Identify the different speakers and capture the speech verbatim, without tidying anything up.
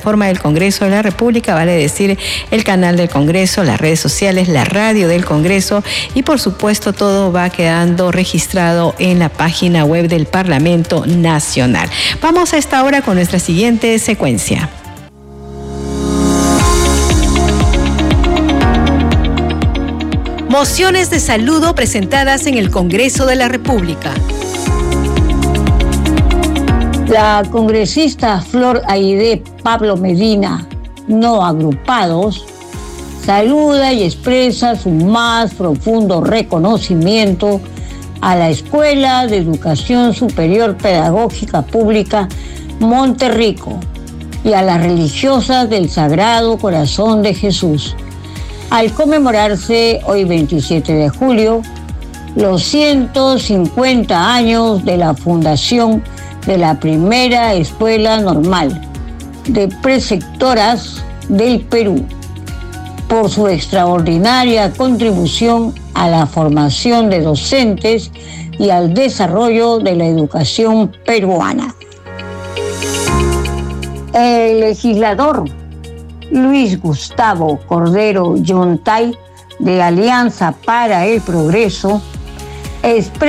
Speaker 1: plataforma del Congreso de la República, vale decir el canal del Congreso, las redes sociales, la radio del Congreso y por supuesto todo va quedando registrado en la página web del Parlamento Nacional. Vamos a esta hora con nuestra siguiente secuencia. Mociones de saludo presentadas en el Congreso de la República.
Speaker 2: La congresista Flor Aide Pablo Medina, no agrupados, saluda y expresa su más profundo reconocimiento a la Escuela de Educación Superior Pedagógica Pública Monterrico y a las religiosas del Sagrado Corazón de Jesús, al conmemorarse hoy veintisiete de julio los ciento cincuenta años de la fundación de la primera escuela normal de preceptoras del Perú, por su extraordinaria contribución a la formación de docentes y al desarrollo de la educación peruana. El legislador Luis Gustavo Cordero Yontay, de Alianza para el Progreso, expresa